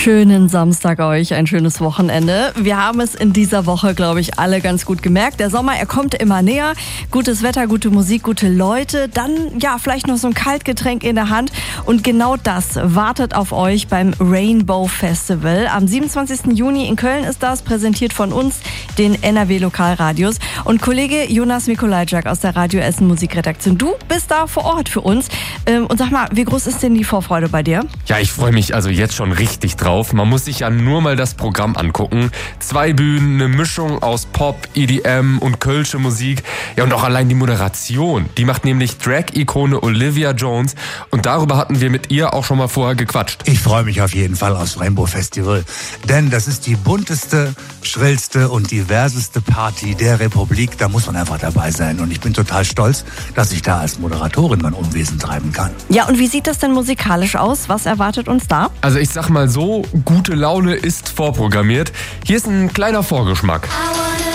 Schönen Samstag euch, ein schönes Wochenende. Wir haben es in dieser Woche, glaube ich, alle ganz gut gemerkt. Der Sommer, er kommt immer näher. Gutes Wetter, gute Musik, gute Leute. Dann, ja, vielleicht noch so ein Kaltgetränk in der Hand. Und genau das wartet auf euch beim Rainbow Festival. Am 27. Juni in Köln ist das, präsentiert von uns, den NRW Lokalradios. Und Kollege Jonas Mikolajczak aus der Radio Essen Musikredaktion, du bist da vor Ort für uns. Und sag mal, wie groß ist denn die Vorfreude bei dir? Ja, ich freue mich also jetzt schon richtig drauf. Man muss sich ja nur mal das Programm angucken. 2 Bühnen, eine Mischung aus Pop, EDM und kölsche Musik. Ja, und auch allein die Moderation. Die macht nämlich Drag-Ikone Olivia Jones. Und darüber hatten wir mit ihr auch schon mal vorher gequatscht. Ich freue mich auf jeden Fall aufs Rainbow Festival. Denn das ist die bunteste, schrillste und diverseste Party der Republik. Da muss man einfach dabei sein. Und ich bin total stolz, dass ich da als Moderatorin mein Unwesen treiben kann. Ja, und wie sieht das denn musikalisch aus? Was erwartet uns da? Also ich sag mal so, gute Laune ist vorprogrammiert. Hier ist ein kleiner Vorgeschmack.